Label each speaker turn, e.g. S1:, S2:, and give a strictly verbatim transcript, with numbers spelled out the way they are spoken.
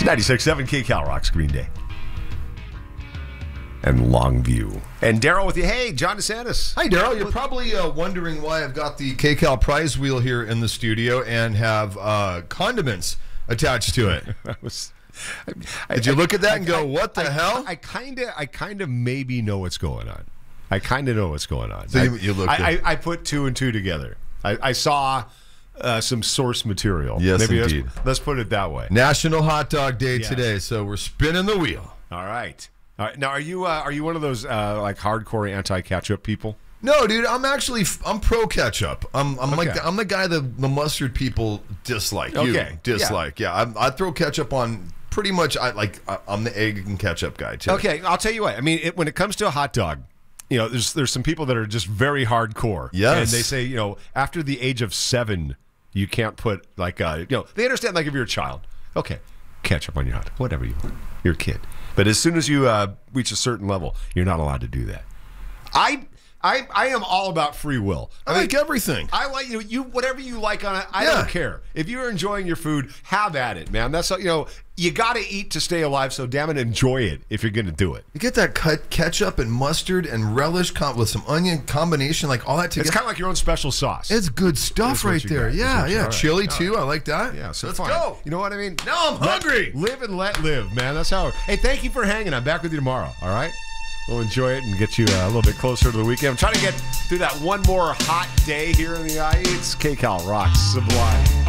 S1: ninety-six point seven K Cal Rocks, Green Day. And Longview. And Daryl with you. Hey, John DeSantis.
S2: Hi, Daryl. You're probably uh, wondering why I've got the K Cal prize wheel here in the studio and have uh, condiments attached to it.
S1: I was, I,
S2: Did you
S1: I,
S2: look at that
S1: I,
S2: and go,
S1: I,
S2: what the
S1: I,
S2: hell?
S1: I kind of I kind of maybe know what's going on. I kind of know what's going on.
S2: So
S1: I,
S2: you, you looked
S1: I,
S2: at
S1: I, I put two and two together. I, I saw uh, some source material.
S2: Yes,
S1: maybe
S2: indeed.
S1: Let's, let's put it that way.
S2: National Hot Dog Day
S1: Yes.
S2: today, so we're spinning the wheel.
S1: All right. All right. Now, are you uh, are you one of those uh, like hardcore anti-ketchup people?
S2: No, dude, I'm actually I'm pro ketchup. I'm I'm
S1: Okay.
S2: like the, I'm the guy that the mustard people dislike.
S1: Okay.
S2: You dislike. Yeah, yeah I, I throw ketchup on pretty much. I like I, I'm the egg and ketchup guy too.
S1: Okay, I'll tell you what. I mean, it, when it comes to a hot dog, you know, there's there's some people that are just very hardcore.
S2: Yes.
S1: And they say, you know, after the age of seven, you can't put like uh, you know, they understand like if you're a child, okay, ketchup on your hot dog, whatever you want. You're a kid. But as soon as you uh, reach a certain level, you're not allowed to do that. I I I am all about free will.
S2: I,
S1: mean,
S2: like everything.
S1: I like you. You whatever you like on it. I
S2: Yeah.
S1: don't care. If you're enjoying your food, have at it, man. That's you know you got to eat to stay alive. So damn it, enjoy it if you're going to do it.
S2: You get that cut ketchup and mustard and relish com- with some onion combination, like all that together.
S1: It's kind of like your own special sauce.
S2: It's good stuff
S1: It's what
S2: right
S1: you
S2: there.
S1: got. It's
S2: Yeah,
S1: what you-
S2: yeah.
S1: all right.
S2: Chili
S1: All
S2: too. I like that.
S1: Yeah, so
S2: let's
S1: fine.
S2: go.
S1: You know what I mean?
S2: Now I'm
S1: Let-
S2: hungry.
S1: Live and let live, man. That's how. Hey, thank you for hanging. I'm back with you tomorrow. All right. We'll enjoy it and get you uh, a little bit closer to the weekend. I'm trying to get through that one more hot day here in the I E. It's K Cal Rocks Sublime.